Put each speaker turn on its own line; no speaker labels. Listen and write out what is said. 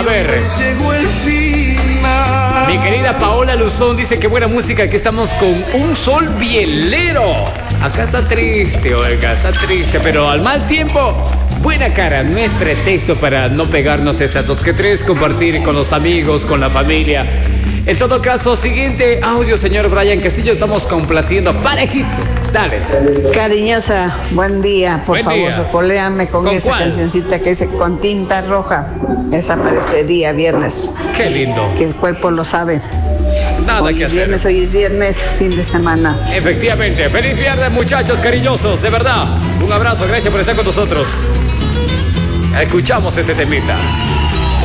ver.
Llegó el final.
Mi querida Paola Luzón dice que buena música, aquí estamos con un sol bielero. Acá está triste, oiga, está triste, pero al mal tiempo, buena cara. No es pretexto para no pegarnos estas 2 que 3, compartir con los amigos, con la familia. En todo caso, siguiente audio, señor Brian Castillo, estamos complaciendo parejito. Dale.
Cariñosa, buen día. Por
Buen
favor,
día.
socoléame con esa
cuál?
cancioncita que dice con tinta roja. Esa para este día, viernes.
Qué lindo.
Que el cuerpo lo sabe.
Nada
Hoy
que
es
hacer.
viernes, hoy es viernes, fin de semana.
Efectivamente. Feliz viernes, muchachos cariñosos. De verdad. Un abrazo. Gracias por estar con nosotros. Escuchamos este temita.